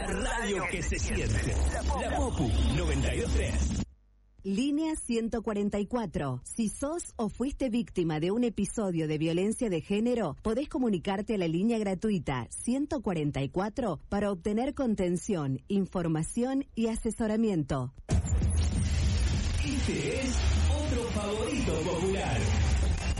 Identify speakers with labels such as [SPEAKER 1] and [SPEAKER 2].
[SPEAKER 1] La radio que se siente. La Popu 92.3.
[SPEAKER 2] Línea 144. Si sos o fuiste víctima de un episodio de violencia de género, podés comunicarte a la línea gratuita 144 para obtener contención, información y asesoramiento.
[SPEAKER 1] Este es otro favorito popular.